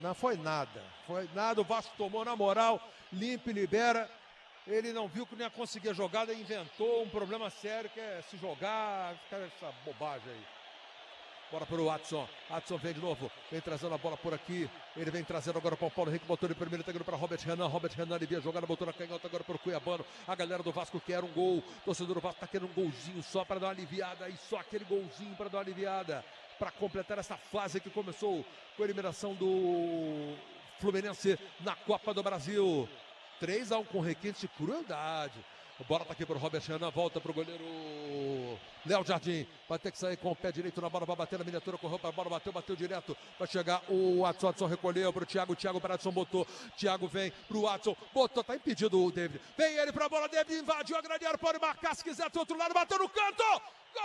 Não foi nada, o Vasco tomou na moral, limpa e libera. Ele não viu que não ia conseguir a jogada, inventou um problema sério que é se jogar, ficar essa bobagem aí. Bora para o Watson. Watson vem de novo. Vem trazendo a bola por aqui. Ele vem trazendo agora para o Paulo Henrique. Botou ele primeiro, tá indo para Robert Renan. Robert Renan alivia a jogada, botou na canhota agora para o Cuiabano. A galera do Vasco quer um gol. O torcedor do Vasco tá querendo um golzinho só para dar uma aliviada. E só aquele golzinho para dar uma aliviada. Para completar essa fase que começou com a eliminação do Fluminense na Copa do Brasil. 3-1 com requinte de crueldade. A bola tá aqui pro Robert Renan, volta pro goleiro Léo Jardim. Vai ter que sair com o pé direito na bola, vai bater na miniatura, correu pra bola, bateu direto. Vai chegar o Watson, Watson recolheu pro Thiago, Thiago para Watson, botou. Thiago vem pro Watson, botou, tá impedido o David. Vem ele pra bola, David invadiu a grande área, pode marcar se quiser do outro lado, bateu no canto. Gol!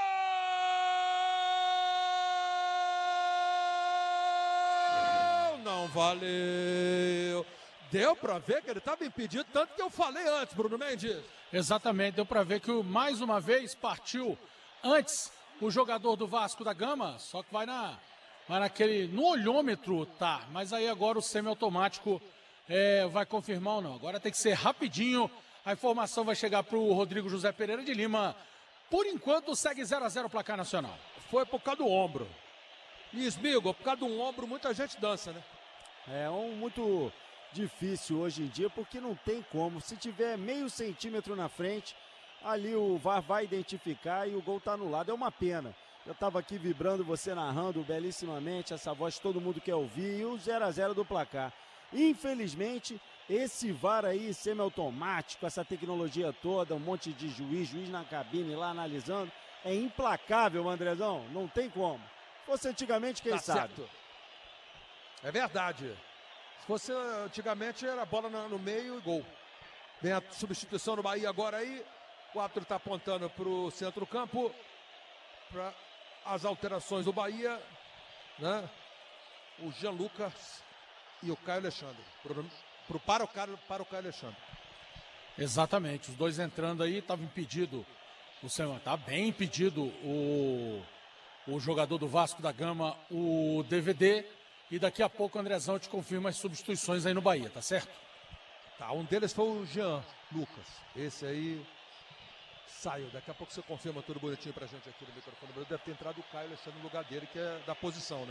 Não valeu. Deu para ver que ele estava impedido, tanto que eu falei antes, Bruno Mendes. Exatamente, deu para ver que mais uma vez partiu antes o jogador do Vasco da Gama, só que vai naquele, no olhômetro, tá, mas aí agora o semiautomático vai confirmar ou não. Agora tem que ser rapidinho, a informação vai chegar para o Rodrigo José Pereira de Lima. Por enquanto segue 0-0 o placar nacional. Foi por causa do ombro. E Smigo, por causa do ombro muita gente dança, né? É muito difícil hoje em dia, porque não tem como. Se tiver meio centímetro na frente, ali o VAR vai identificar e o gol está anulado. É uma pena. Eu estava aqui vibrando, você narrando belíssimamente, essa voz todo mundo quer ouvir, e o 0-0 do placar. Infelizmente, esse VAR aí, semiautomático, essa tecnologia toda, um monte de juiz na cabine lá analisando, é implacável, Andrezão. Não tem como. Se fosse antigamente, quem sabe? Certo. É verdade. Se fosse antigamente, era bola no meio e gol. Vem a substituição no Bahia agora aí. O árbitro está apontando para o centro do campo. Para as alterações do Bahia. Né? O Jean Lucas e o Caio Alexandre. Para o Caio Alexandre. Exatamente. Os dois entrando aí, estava impedido. Está bem impedido o jogador do Vasco da Gama, o DVD. E daqui a pouco o Andrezão te confirma as substituições aí no Bahia, tá certo? Tá, um deles foi o Jean Lucas. Esse aí saiu. Daqui a pouco você confirma tudo bonitinho pra gente aqui no microfone. Deve ter entrado o Caio Alexandre no lugar dele, que é da posição, né?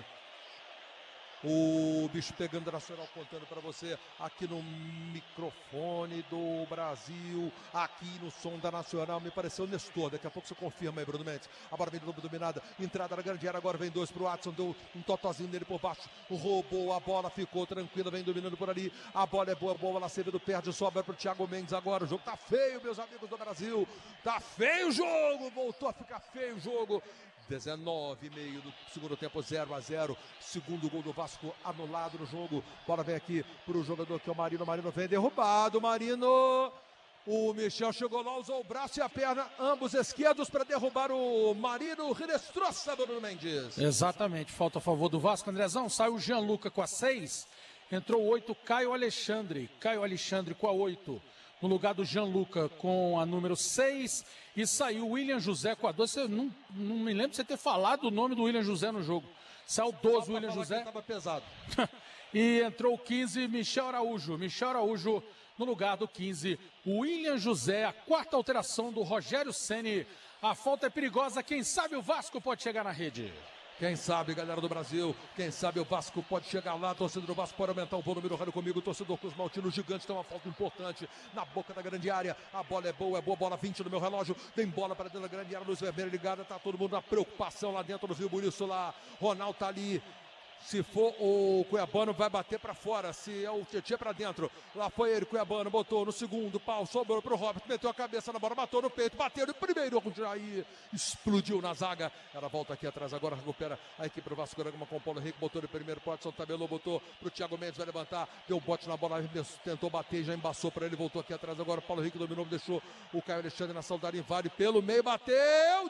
O bicho pegando Nacional contando para você aqui no microfone do Brasil, aqui no som da Nacional. Me pareceu Nestor. Daqui a pouco você confirma aí, Bruno Mendes. A bola vem de novo dominada. Entrada na grande área. Agora vem dois pro Watson. Deu um totozinho nele por baixo. Roubou a bola. Ficou tranquila. Vem dominando por ali. A bola é boa. Boa. Acevedo perde. Sobra pro Thiago Mendes agora. O jogo tá feio, meus amigos do Brasil. Tá feio o jogo. Voltou a ficar feio o jogo. 19,5 do segundo tempo, 0-0. Segundo gol do Vasco anulado no jogo. Bola vem aqui pro jogador que é o Marino. O Marino vem derrubado. Marino. O Michel chegou lá, usou o braço e a perna, ambos esquerdos, para derrubar o Marino. Rinestroça, Bruno Mendes. Exatamente. Falta a favor do Vasco, Andrezão. Sai o Gianluca com a 6. Entrou 8, Caio Alexandre. Caio Alexandre com a 8. No lugar do Gianluca com a número 6, e saiu o William José com a 12. Você não me lembro de você ter falado o nome do William José no jogo. Saiu 12 o William José. Estava pesado. E entrou o 15, Michel Araújo. Michel Araújo no lugar do 15, o William José. A quarta alteração do Rogério Ceni. A falta é perigosa. Quem sabe o Vasco pode chegar na rede. Quem sabe, galera do Brasil, quem sabe o Vasco pode chegar lá, torcedor do Vasco pode aumentar o volume do rádio comigo, torcedor Cruz Maltino, gigante, tem uma falta importante na boca da grande área, a bola é boa, bola 20 no meu relógio, tem bola para dentro da grande área, luz vermelha ligada, tá todo mundo na preocupação lá dentro do Rio Bonito lá, Ronaldo tá ali. Se for o Cuiabano, vai bater para fora. Se é o Tietchan para dentro. Lá foi ele, Cuiabano, botou no segundo pau, sobrou pro Robert, meteu a cabeça na bola, matou no peito, bateu no primeiro, aí explodiu na zaga. Ela volta aqui atrás agora, recupera a equipe do Vasco da Gama com o Paulo Henrique, botou no primeiro, Watson tabelou, botou pro Thiago Mendes, vai levantar, deu um bote na bola, tentou bater, já embaçou para ele, voltou aqui atrás agora, o Paulo Henrique dominou, deixou o Caio Alexandre na saudade, invade pelo meio, bateu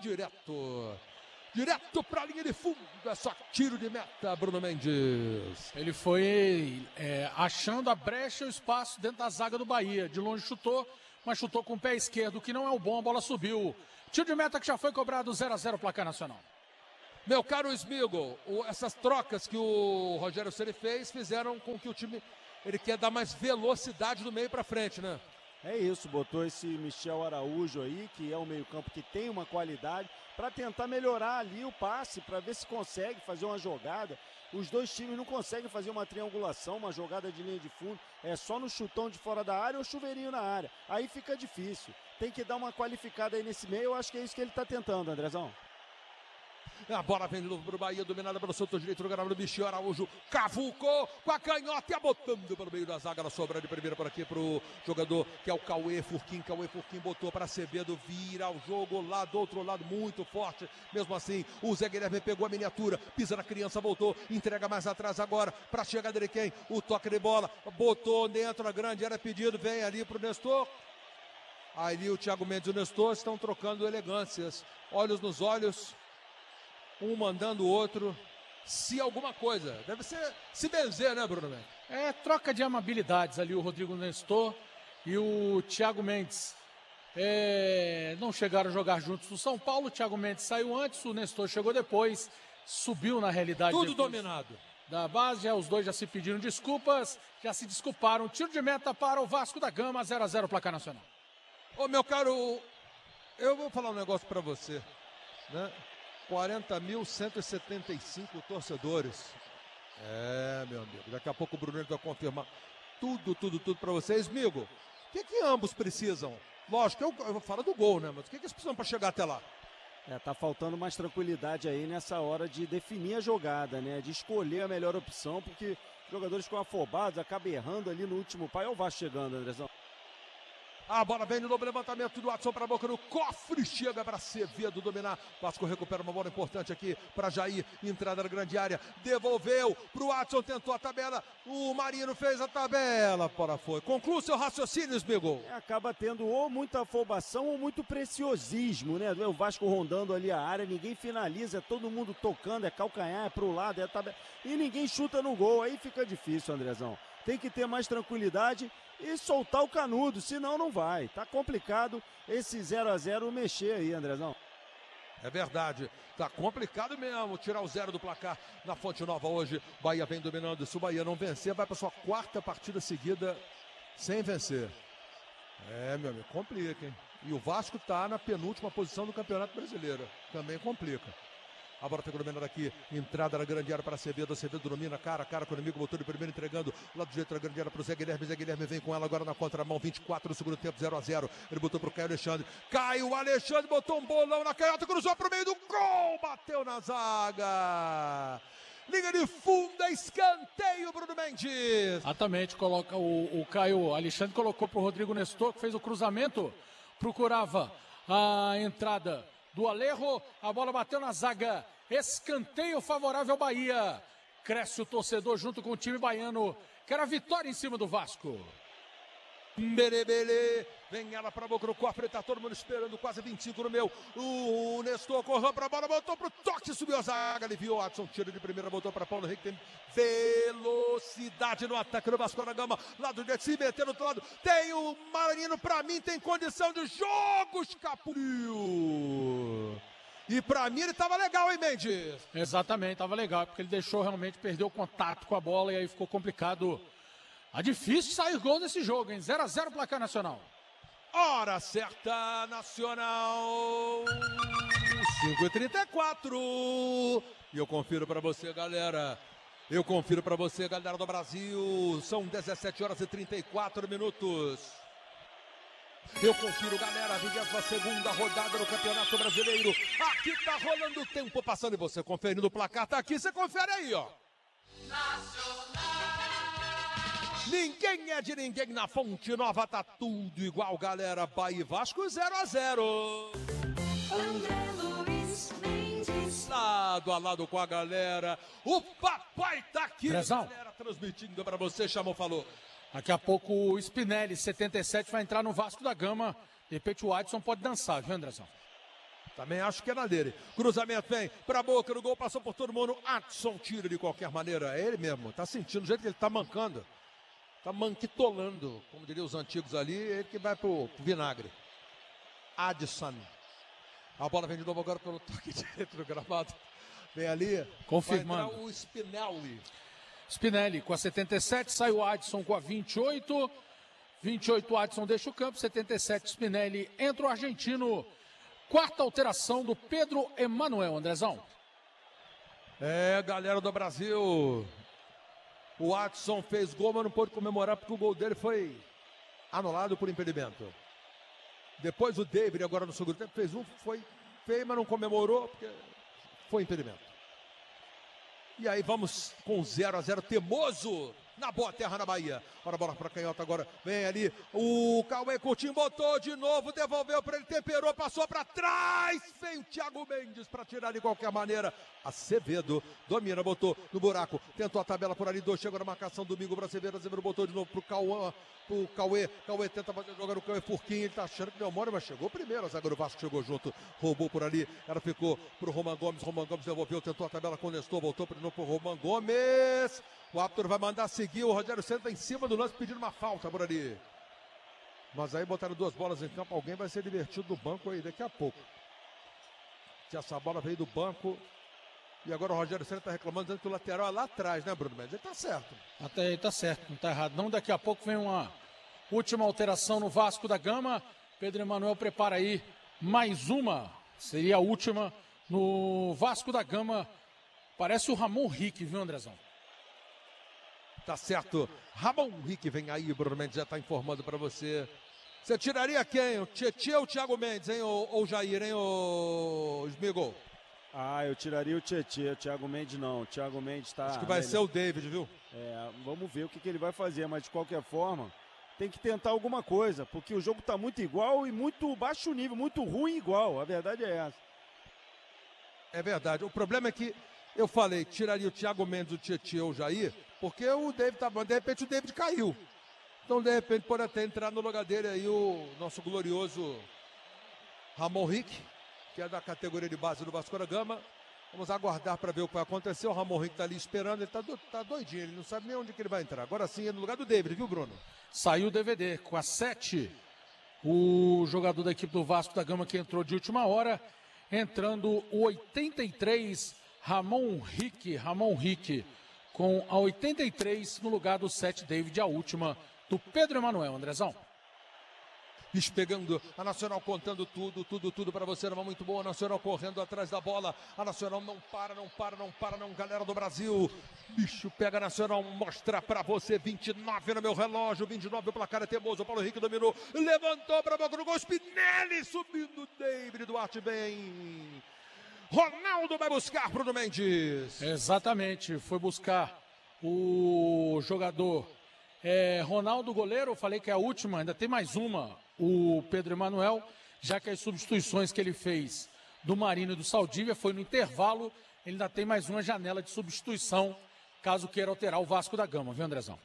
direto para a linha de fundo, é só tiro de meta, Bruno Mendes. Ele foi achando a brecha e o espaço dentro da zaga do Bahia. De longe chutou, mas chutou com o pé esquerdo, que não é o bom, a bola subiu. Tiro de meta que já foi cobrado, 0-0 placar nacional. Meu caro Smigol, essas trocas que o Rogério Ceni fez fizeram com que o time, ele quer dar mais velocidade do meio para frente, né? É isso, botou esse Michel Araújo aí, que é um meio-campo que tem uma qualidade, para tentar melhorar ali o passe, para ver se consegue fazer uma jogada. Os dois times não conseguem fazer uma triangulação, uma jogada de linha de fundo, é só no chutão de fora da área ou chuveirinho na área. Aí fica difícil. Tem que dar uma qualificada aí nesse meio, eu acho que é isso que ele está tentando, Andrezão. A bola vem de novo para o Bahia, dominada pelo setor direito do gramado, Michel Araújo cavucou com a canhota, botando para o meio da zaga, ela sobra de primeira por aqui para o jogador que é o Cauê Furquim botou para Acevedo, vira o jogo lá do outro lado, muito forte, mesmo assim, o Zé Guilherme pegou a miniatura, pisa na criança, voltou, entrega mais atrás agora, para a chegada de quem? O toque de bola, botou dentro na grande, era pedido, vem ali para o Nestor. Ali o Thiago Mendes e o Nestor estão trocando elegâncias, olhos nos olhos, um mandando o outro, se alguma coisa, deve ser se benzer, né, Bruno Mendes? É troca de amabilidades ali, o Rodrigo Nestor e o Thiago Mendes. Não chegaram a jogar juntos no São Paulo, o Thiago Mendes saiu antes, o Nestor chegou depois, subiu na realidade. Tudo dominado. Da base, os dois já se pediram desculpas, já se desculparam. Tiro de meta para o Vasco da Gama, 0-0 placar nacional. Ô, meu caro, eu vou falar um negócio pra você, né? 40.175 torcedores. Meu amigo, daqui a pouco o Bruno vai confirmar tudo pra vocês. Migo, o que ambos precisam? Lógico, eu falo do gol, né? Mas o que eles precisam para chegar até lá? Tá faltando mais tranquilidade aí nessa hora de definir a jogada, né? De escolher a melhor opção, porque os jogadores ficam afobados, acabam errando ali no último pai. Olha o Vasco chegando, Andrezão. A bola vem no novo levantamento do Watson para a boca no cofre, chega para Acevedo dominar. Vasco recupera uma bola importante aqui para Jair, entrada na grande área, devolveu para o Watson, tentou a tabela, o Marino fez a tabela, fora foi. Conclua seu raciocínio, Smigol. Acaba tendo ou muita afobação ou muito preciosismo, né? O Vasco rondando ali a área, ninguém finaliza, todo mundo tocando, é calcanhar, é pro lado, é tabela, e ninguém chuta no gol, aí fica difícil, Andrezão. Tem que ter mais tranquilidade e soltar o canudo, senão não vai. Tá complicado esse 0-0 mexer aí, Andrezão. É verdade, tá complicado mesmo tirar o 0 do placar na Fonte Nova hoje. Bahia vem dominando, se o Bahia não vencer, vai para sua quarta partida seguida sem vencer. Meu amigo, complica, hein? E o Vasco tá na penúltima posição do Campeonato Brasileiro, também complica. A bola pegou dominada aqui, entrada na grande área para Acevedo, Acevedo domina cara a cara com o inimigo, botou de primeiro entregando, lado direito da grande área para o Zé Guilherme vem com ela agora na contramão, 24 no segundo tempo, 0-0, ele botou para o Caio Alexandre, botou um bolão na canhota, cruzou para o meio do gol, bateu na zaga, linha de fundo, escanteio, Bruno Mendes. Exatamente, coloca o Caio Alexandre colocou para o Rodrigo Nestor, que fez o cruzamento, procurava a entrada do Alejo, a bola bateu na zaga, escanteio favorável ao Bahia. Cresce o torcedor junto com o time baiano, quer a vitória em cima do Vasco. Belê, vem ela para a boca do cofre, tá todo mundo esperando, quase 25 no meu. O Nestor correu para a bola, botou pro toque, subiu a zaga, aliviou o Watson, tiro de primeira, botou para Paulo Henrique, tem velocidade no ataque do Vasco da Gama, lado de se metendo do outro lado, tem o Marino, para mim tem condição de jogo, escapuliu. E pra mim ele tava legal, hein, Mendes? Exatamente, tava legal, porque ele deixou realmente, perdeu o contato com a bola e aí ficou complicado. Difícil sair gol desse jogo, hein? 0-0 placar nacional. Hora certa, Nacional, 5h34. E eu confiro pra você, galera. Do Brasil. São 17h34. Eu confiro, galera, a 22ª rodada do Campeonato Brasileiro. Aqui tá rolando o tempo passando e você conferindo o placar. Tá aqui, você confere aí, ó. Nacional. Ninguém é de ninguém na Fonte Nova, tá tudo igual, galera. Bahia e Vasco 0-0. André Luiz Mendes. Lado a lado com a galera. O papai tá aqui, galera, transmitindo pra você, chamou, falou. Daqui a pouco o Spinelli, 77, vai entrar no Vasco da Gama. De repente o Adson pode dançar, viu, Andrezão? Também acho que é na dele. Cruzamento vem pra boca do gol, passou por todo mundo. Adson tira de qualquer maneira. É ele mesmo, tá sentindo o jeito que ele tá mancando. Tá manquitolando, como diriam os antigos ali, ele que vai pro vinagre. Adson. A bola vem de novo agora pelo toque direito do gramado. Vem ali. Confirmando. Vai entrar o Spinelli. Spinelli com a 77, sai o Adson com a 28. 28, Adson deixa o campo, 77, Spinelli, entra o argentino. Quarta alteração do Pedro Emanuel, Andrezão. Galera do Brasil. O Adson fez gol, mas não pôde comemorar porque o gol dele foi anulado por impedimento. Depois o David, agora no segundo tempo, fez um, foi feio, mas não comemorou porque foi impedimento. E aí vamos com 0-0, Teimoso na boa terra na Bahia. Bora, bola para canhota agora. Vem ali o Cauê Coutinho, botou de novo, devolveu para ele, temperou, passou para trás. Vem o Thiago Mendes para tirar de qualquer maneira. Acevedo domina, botou no buraco, tentou a tabela por ali, dois, chegou na marcação, domingo para Acevedo, Acevedo botou de novo pro Cauê, Cauê tenta fazer jogar no Cauê Furquinho, ele tá achando que demora, mas chegou primeiro, a zaga do Vasco chegou junto, roubou por ali, ela ficou pro Roman Gomes devolveu, tentou a tabela com o Nestor, voltou de novo pro Roman Gomes, o árbitro vai mandar seguir, o Rogério Ceni tá em cima do lance pedindo uma falta por ali. Mas aí botaram duas bolas em campo, alguém vai ser divertido do banco aí daqui a pouco. Se essa bola veio do banco. E agora o Rogério Ceni está reclamando, dizendo que o lateral é lá atrás, né, Bruno Mendes? Ele está certo. Até aí tá certo, não tá errado. Não, daqui a pouco vem uma última alteração no Vasco da Gama. Pedro Emanuel prepara aí mais uma. Seria a última no Vasco da Gama. Parece o Ramon Rick, viu, Andrezão? Tá certo. Ramon Rick vem aí, Bruno Mendes já está informando para você. Você tiraria quem? O Tietê ou o Thiago Mendes, hein? Ou o Jair, hein, o Smigol? Eu tiraria o Tietê, o Thiago Mendes não. O Thiago Mendes tá... Acho que vai ser o David, viu? Vamos ver o que ele vai fazer, mas de qualquer forma, tem que tentar alguma coisa, porque o jogo tá muito igual e muito baixo nível, muito ruim igual, a verdade é essa. É verdade, o problema é que eu falei, tiraria o Thiago Mendes, o Tietê ou o Jair, porque o David tá bom, de repente o David caiu. Então, de repente, pode até entrar no lugar dele aí o nosso glorioso Ramon Rick, que é da categoria de base do Vasco da Gama. Vamos aguardar para ver o que vai acontecer. O Ramon Rick está ali esperando, ele tá doidinho, ele não sabe nem onde que ele vai entrar. Agora sim é no lugar do David, viu, Bruno? Saiu o DVD com a 7. O jogador da equipe do Vasco da Gama que entrou de última hora. Entrando o 83, Ramon Rick com a 83 no lugar do 7, David, a última do Pedro Emanuel, Andrezão. Pegando a Nacional contando tudo para você, uma muito boa, a Nacional correndo atrás da bola, a Nacional não para, galera do Brasil, bicho pega a Nacional, mostrar para você, 29 no meu relógio, 29 o placar é Teimoso, o Paulo Henrique dominou, levantou para a boca do gol, Spinelli subindo, David Duarte bem, Ronaldo vai buscar Bruno Mendes. Exatamente, foi buscar o jogador Ronaldo, goleiro, eu falei que é a última, ainda tem mais uma, o Pedro Emanuel, já que as substituições que ele fez do Marinho e do Saldívia foi no intervalo, ele ainda tem mais uma janela de substituição, caso queira alterar o Vasco da Gama, viu, Andrezão?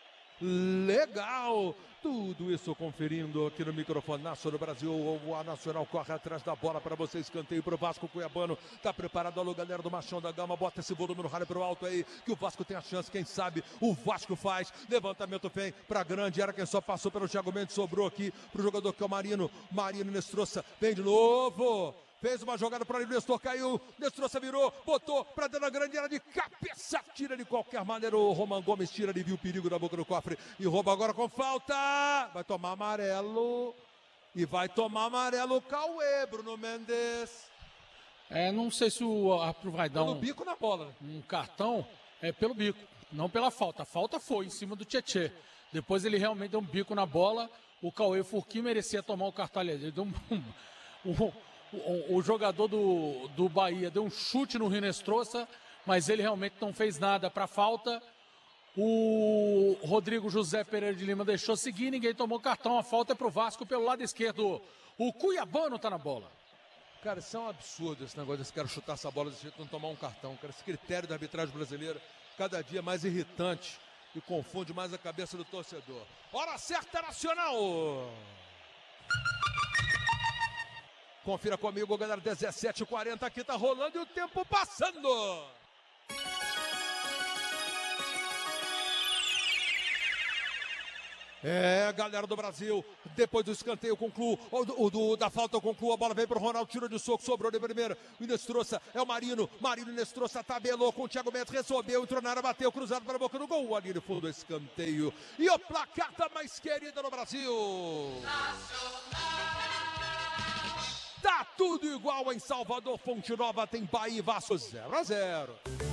Legal! Tudo isso conferindo aqui no microfone Nacional do Brasil. A Nacional corre atrás da bola para você. Escanteio para o Vasco. Cuiabano tá preparado. Alô, galera do Machão da Gama. Bota esse volume no rádio pro alto aí. Que o Vasco tem a chance. Quem sabe o Vasco faz. Levantamento vem para grande. Era quem só passou pelo Thiago Mendes. Sobrou aqui pro jogador que é o Marino. Marino Nestroça. Vem de novo. Fez uma jogada para ele, o Nestor caiu, Nestroça virou, botou para dentro da grande área de cabeça, tira de qualquer maneira, o Roman Gomes tira, ele viu o perigo da boca do cofre e rouba agora com falta, vai tomar amarelo, e vai tomar amarelo o Cauê, Bruno Mendes. Não sei se o árbitro vai dar pelo bico na bola, um cartão, pelo bico, não pela falta, a falta foi em cima do Tietê, depois ele realmente deu um bico na bola, o Cauê Furquinho merecia tomar o cartão ali, ele deu o jogador do Bahia deu um chute no Rinestroça, mas ele realmente não fez nada para falta. O Rodrigo José Pereira de Lima deixou seguir, ninguém tomou cartão. A falta é pro Vasco pelo lado esquerdo. O Cuiabano tá na bola. Cara, isso é um absurdo esse negócio desse cara chutar essa bola desse jeito, não tomar um cartão. Cara, esse critério da arbitragem brasileira, cada dia mais irritante e confunde mais a cabeça do torcedor. Hora certa, Nacional! Confira comigo, galera, 17h40 aqui tá rolando e o tempo passando. Galera do Brasil, depois do escanteio conclui, da falta conclui, a bola vem pro Ronaldo, tiro de soco, sobrou de primeira, o Inestrosa, é o Marino Inestrosa tabelou com o Thiago Mendes, resolveu, entrou na área, bateu, cruzado para a boca do gol, ali no fundo do escanteio, e o placar tá mais querido no Brasil. Tá tudo igual em Salvador, Fonte Nova, tem Bahia e Vasco 0-0.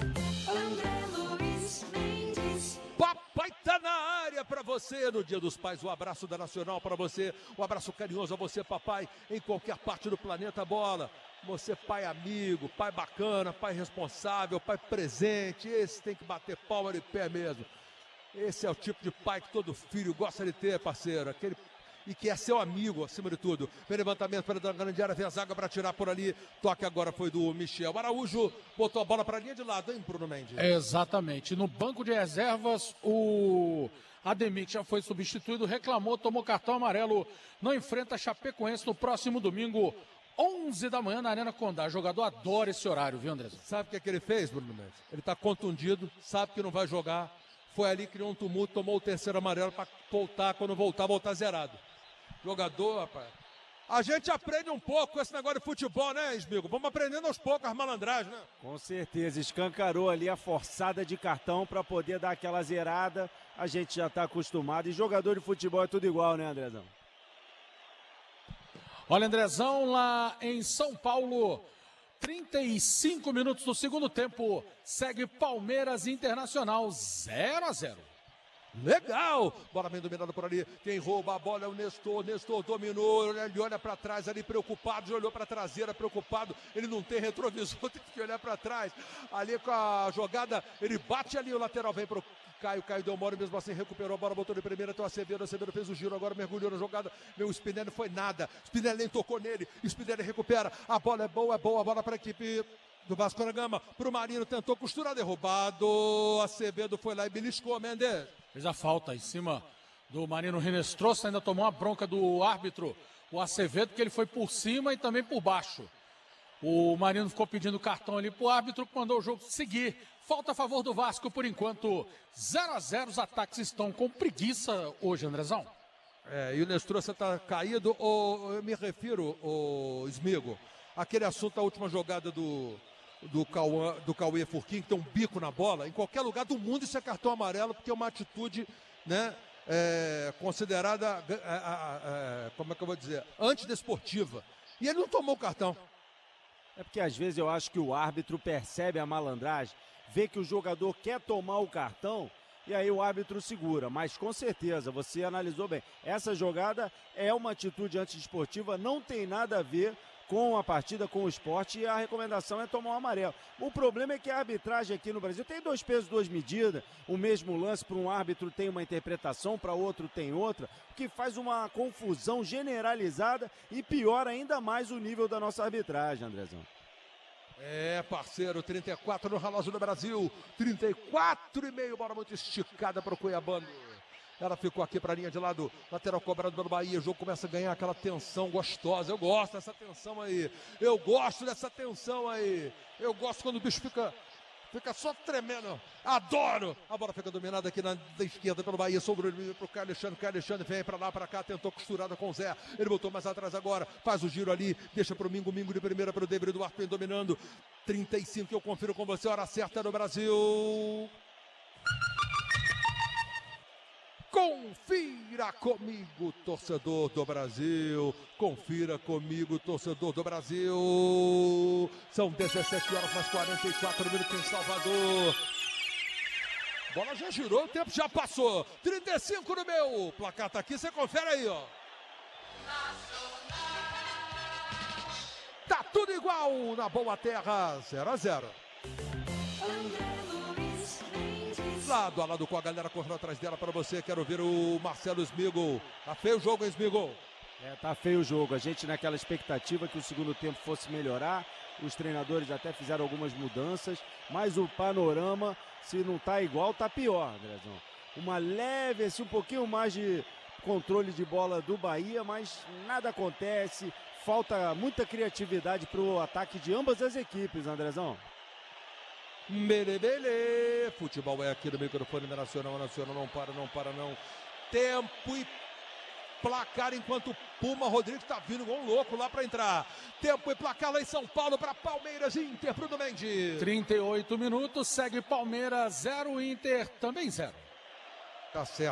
Papai tá na área para você no Dia dos Pais, o abraço da Nacional para você, um abraço carinhoso a você, papai, em qualquer parte do planeta bola. Você pai amigo, pai bacana, pai responsável, pai presente, esse tem que bater palma de pé mesmo. Esse é o tipo de pai que todo filho gosta de ter, parceiro, aquele e que é seu amigo, acima de tudo. Vem levantamento para a grande área, vem a zaga para tirar por ali. Toque agora foi do Michel Araújo, botou a bola para a linha de lado, hein, Bruno Mendes? Exatamente. No banco de reservas, o Ademir, que já foi substituído, reclamou, tomou cartão amarelo. Não enfrenta a Chapecoense no próximo domingo, 11 da manhã, na Arena Condá. O jogador adora esse horário, viu, André? Sabe o que é que ele fez, Bruno Mendes? Ele está contundido, sabe que não vai jogar. Foi ali, criou um tumulto, tomou o terceiro amarelo para voltar, quando voltar zerado. Jogador, rapaz. A gente aprende um pouco com esse negócio de futebol, né, Esmigo? Vamos aprendendo aos poucos as malandragens, né? Com certeza, escancarou ali a forçada de cartão para poder dar aquela zerada. A gente já está acostumado. E jogador de futebol é tudo igual, né, Andrezão? Olha, Andrezão, lá em São Paulo, 35 minutos do segundo tempo, segue Palmeiras Internacional 0-0. Legal, bola bem dominada por ali, quem rouba a bola é o Nestor dominou, ele olha para trás ali preocupado, já olhou para a traseira preocupado, ele não tem retrovisor, tem que olhar para trás, ali com a jogada, ele bate ali, o lateral vem pro Caio deu mole, mesmo assim recuperou a bola, botou de primeira, então o Acevedo fez o giro, agora mergulhou na jogada, meu Spinelli foi nada, Spinelli nem tocou nele, Spinelli recupera, a bola é boa, a bola para a equipe do Vasco da Gama, pro Marino, tentou costurar, derrubado, Acevedo foi lá e beliscou, Mendes. Fez a falta em cima do Marino Rinestrosa, ainda tomou uma bronca do árbitro, o Acevedo, que ele foi por cima e também por baixo. O Marino ficou pedindo cartão ali pro árbitro, que mandou o jogo seguir. Falta a favor do Vasco por enquanto, 0-0, os ataques estão com preguiça hoje, Andrezão. E o Nestrosa tá caído, eu me refiro, o Esmigo, aquele assunto, a última jogada do Cauê Furquim, que tem um bico na bola, em qualquer lugar do mundo isso é cartão amarelo, porque é uma atitude, né, considerada, como é que eu vou dizer, antidesportiva. E ele não tomou o cartão. É porque às vezes eu acho que o árbitro percebe a malandragem, vê que o jogador quer tomar o cartão, e aí o árbitro segura. Mas com certeza, você analisou bem, essa jogada é uma atitude antidesportiva, não tem nada a ver com a partida, com o esporte, e a recomendação é tomar um amarelo. O problema é que a arbitragem aqui no Brasil tem 2 pesos, 2 medidas, o mesmo lance para um árbitro tem uma interpretação, para outro tem outra, o que faz uma confusão generalizada e piora ainda mais o nível da nossa arbitragem, Andrezão. Parceiro, 34 no relógio do Brasil, 34,5, bola muito esticada para o Cuiabano. Ela ficou aqui para a linha de lado, lateral cobrado pelo Bahia, o jogo começa a ganhar aquela tensão gostosa, eu gosto dessa tensão aí, eu gosto quando o bicho fica só tremendo, adoro, a bola fica dominada aqui da esquerda pelo Bahia, sobrou ele pro Caio Alexandre vem para lá, para cá, tentou costurada com o Zé, ele botou mais atrás agora, faz o giro ali, deixa pro Mingo de primeira para o David Duarte, vem dominando, 35, eu confiro com você, hora certa no Brasil. Confira comigo, torcedor do Brasil. Confira comigo, torcedor do Brasil. São 17 horas mais 44 minutos em Salvador. Bola já girou, o tempo já passou. 35 no meu. O placar tá aqui, você confere aí, ó. Tá tudo igual na boa terra. 0-0. Lado a lado com a galera correndo atrás dela para você. Quero ver o Marcelo Smigol. Tá feio o jogo, hein, Smigol? Tá feio o jogo. A gente naquela expectativa que o segundo tempo fosse melhorar. Os treinadores até fizeram algumas mudanças. Mas o panorama, se não tá igual, tá pior, Andrezão. Uma leve, assim, um pouquinho mais de controle de bola do Bahia, mas nada acontece. Falta muita criatividade pro ataque de ambas as equipes, Andrezão. Bele, futebol é aqui no microfone da Nacional, não para não. Tempo e placar enquanto o Puma Rodrigues está vindo igual um louco lá para entrar. Tempo e placar lá em São Paulo para Palmeiras e Inter, Bruno Mendes. 38 minutos, segue Palmeiras 0, Inter também 0. Tá certo.